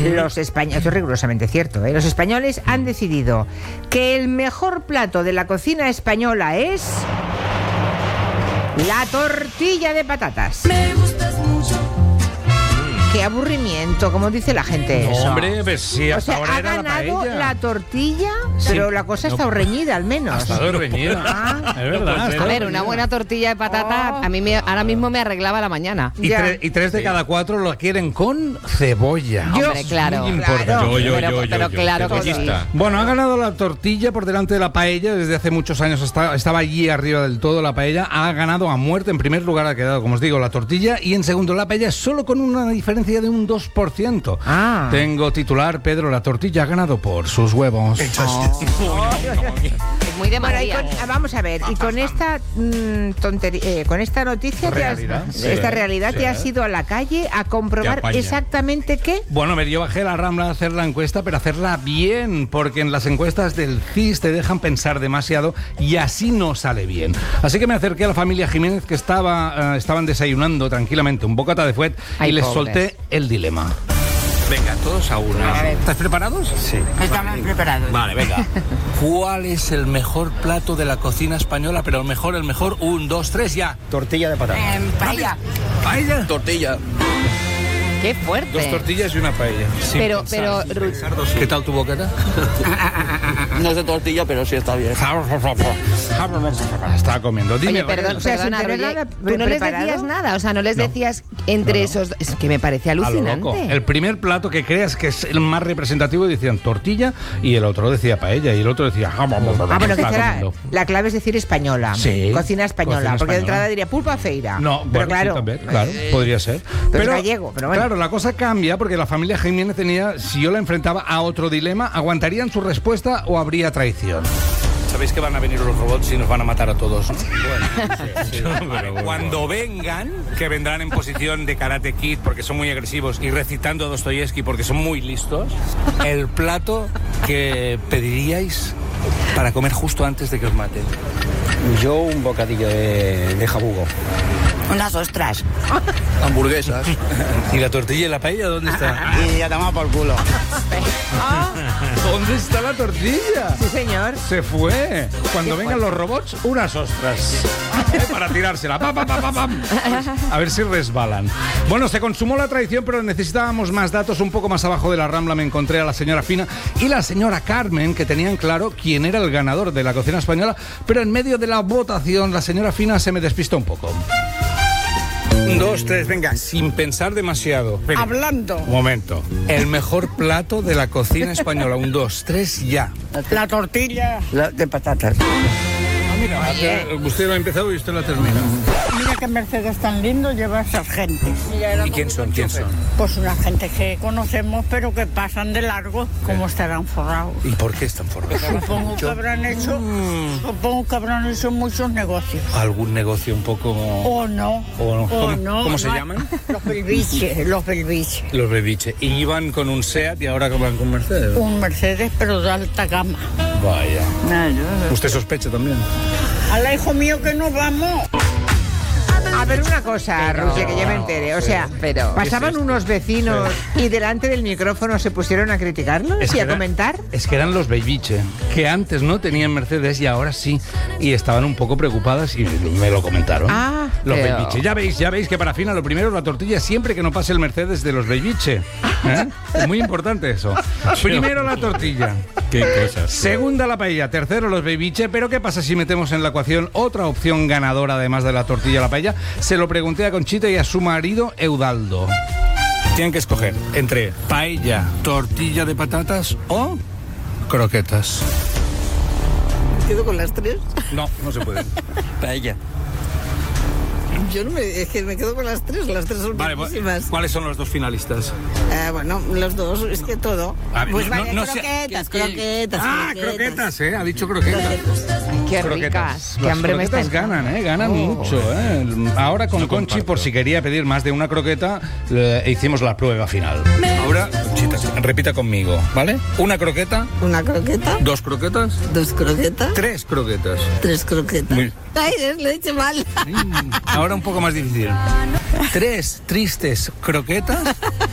Los españoles, esto es rigurosamente cierto, ¿eh? Los españoles han decidido que el mejor plato de la cocina española es la tortilla de patatas. Me gustas mucho. Qué aburrimiento, como dice la gente eso. Hombre, pues sí, O hasta sea, ahora ha era la ganado paella. la tortilla, pero la cosa está reñida al menos. Hasta reñida. Ah. Es verdad. A ver, una buena tortilla de patata a mí ahora mismo me arreglaba la mañana. Y, Ya. y 3 de cada 4 lo quieren con cebolla. Hombre, claro. Muy importante. Claro. Pero claro que sí. Cebollista. Bueno, ha ganado la tortilla por delante de la paella. Desde hace muchos años estaba allí arriba del todo la paella. Ha ganado a muerte. En primer lugar ha quedado, como os digo, la tortilla. Y en segundo la paella, solo con una diferencia de un 2%. Ah. Tengo titular, Pedro, la tortilla ha ganado por sus huevos. Es muy de Bueno, y María. vamos a ver, y con esta tontería, con esta noticia, Realidad. esta realidad, te has ido a la calle a comprobar Te apaña. exactamente qué. Bueno, yo bajé a la Rambla a hacer la encuesta, pero hacerla bien, porque en las encuestas del CIS te dejan pensar demasiado y así no sale bien. Así que me acerqué a la familia Jiménez, que estaban desayunando tranquilamente un bocata de fuet, Ay, y les pobres. solté el dilema. Venga, todos a una. A ver. ¿Estás preparados? Sí. Estamos preparados. Vale, venga. ¿Cuál es el mejor plato de la cocina española? Pero el mejor, 1, 2, 3, ya. Tortilla de patata. Paella. ¿Paella? Tortilla. Qué 2 fuerte. tortillas y una paella. Sin Pero, pensar. pero, ¿Qué tal tu bocata? No es de tortilla, pero sí está bien. Estaba comiendo. Dime, oye, perdón, o sea, perdona, sin tener Roger, nada tú no les preparado. decías nada, o sea, no les decías entre esos... Es que me parece a lo alucinante. loco. El primer plato que creas que es el más representativo decían tortilla y el otro decía paella y el otro decía... Ah, bueno, que estaba será, comiendo. la clave es decir española. Sí, Cocina española, cocina porque de española. entrada diría pulpa feira. No, pero bueno, claro. sí, también, claro, podría ser. pero es gallego, pero bueno. Claro, la cosa cambia porque la familia Jiménez tenía, si yo la enfrentaba a otro dilema, ¿aguantarían su respuesta o habría traición? Sabéis que van a venir los robots y nos van a matar a todos. Cuando vengan, que vendrán en posición de Karate Kid porque son muy agresivos y recitando a Dostoyevsky porque son muy listos, el plato que pediríais para comer justo antes de que os maten. Yo un bocadillo de jabugo. Unas ostras. Hamburguesas. ¿Y la tortilla y la paella dónde está? Y ya toma por culo. ¿Dónde está la tortilla? Sí, señor. Se fue. Cuando vengan los robots, unas ostras. Para tirársela. Pa, pa, pa, pa, pam. A ver si resbalan. Bueno, se consumó la traición, pero necesitábamos más datos. Un poco más abajo de la Rambla me encontré a la señora Fina y la señora Carmen, que tenían claro quién era el ganador de la cocina española, pero en medio de la votación la señora Fina se me despistó un poco. 1, 2, 3, venga, sin pensar demasiado. Venga. Hablando. Un momento. El mejor plato de la cocina española. 1, 2, 3, ya. La tortilla. De patatas. Usted lo ha empezado y usted lo ha terminado. Mira que Mercedes tan lindo lleva esas gentes. ¿Y quién son? ¿Quién son? Pues una gente que conocemos pero que pasan de largo, como estarán forrados. ¿Y por qué están forrados? Supongo que habrán hecho muchos negocios. ¿Algún negocio un poco...? O no. ¿Cómo se no. llaman? Los belviches. Los bebiches. Y iban con un SEAT y ahora van con Mercedes. Un Mercedes pero de alta gama. Vaya. ¿Usted sospecha también? Ala, hijo mío, que nos vamos. A ver una cosa, Rusia, que yo me entere. O sea, pasaban unos vecinos y delante del micrófono se pusieron a criticarlos y a comentar. Es que eran los bebiche, que antes no tenían Mercedes y ahora sí. Y estaban un poco preocupadas y me lo comentaron. Ah, los pero- bebiche. Ya veis que para Fina lo primero es la tortilla siempre que no pase el Mercedes de los bebiche. Es muy importante eso. Primero la tortilla. Qué cosas. Segunda la paella, tercero los bebiche, pero ¿qué pasa si metemos en la ecuación otra opción ganadora además de la tortilla y la paella? Se lo pregunté a Conchita y a su marido Eudaldo. Tienen que escoger entre paella, tortilla de patatas o croquetas. ¿Quedo con las tres? No, no se puede. Paella. Yo no es que me quedo con las tres son Vale, buenísimas. ¿cuáles son los dos finalistas? Bueno, los dos, es que todo. A ver, Pues no- vale, no sé- croquetas. Ah, croquetas, ha dicho croquetas. Ay, qué Croquetas. ricas. Qué Las hambre me está croquetas entrando. ganan mucho. Ahora con Conchi, por si quería pedir más de una croqueta, hicimos la prueba final. Ahora, Conchita, repita conmigo, ¿vale? Una croqueta, Una croqueta, 2 croquetas, 2 croquetas, 3 croquetas. 3 croquetas. Muy- Ay, lo he dicho mal. Ahora un poco más difícil. 3 tristes croquetas